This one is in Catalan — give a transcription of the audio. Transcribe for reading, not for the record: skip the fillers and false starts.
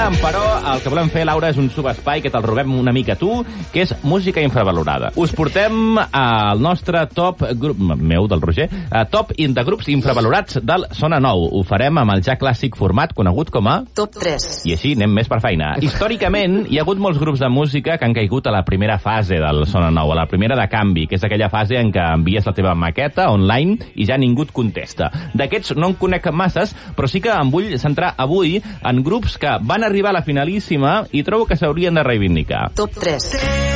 però el que volem fer, Laura, és un subespai que te'l robem una mica a tu, que és música infravalorada. Us portem al nostre top grup, meu, del Roger, top de grups infravalorats del Sona Nou. Ho farem amb el ja clàssic format conegut com a... Top 3. I així anem més per feina. Històricament, hi ha hagut molts grups de música que han caigut a la primera fase del Sona Nou, a la primera de canvi, que és aquella fase en què envies la teva maqueta online i ja ningú et contesta. D'aquests no en conec masses, però sí que em vull centrar avui en grups que van arribar a la finalíssima i trobo que s'haurien de reivindicar. Top 3.